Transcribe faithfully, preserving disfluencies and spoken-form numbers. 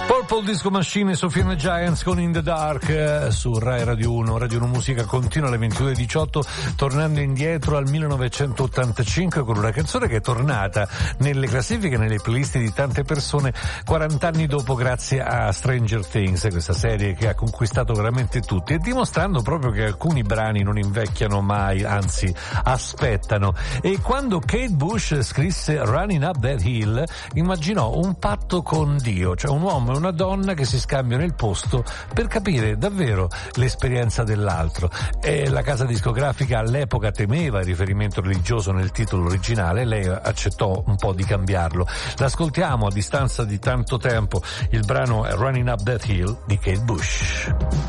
Purple Disco Machine e Sophie and the Giants con In the Dark eh, su Rai Radio uno. Radio uno Musica continua alle ventidue e diciotto, tornando indietro al millenovecentottantacinque con una canzone che è tornata nelle classifiche, nelle playlist di tante persone quaranta anni dopo, grazie a Stranger Things, questa serie che ha conquistato veramente tutti, e dimostrando proprio che alcuni brani non invecchiano mai, anzi aspettano. E quando Kate Bush scrisse Running Up That Hill, immaginò un patto con Dio, cioè un uomo e una donna che si scambiano il posto per capire davvero l'esperienza dell'altro. E la casa discografica all'epoca temeva il riferimento religioso nel titolo originale, lei accettò un po' di cambiarlo. L'ascoltiamo a distanza di tanto tempo, il brano è Running Up That Hill di Kate Bush.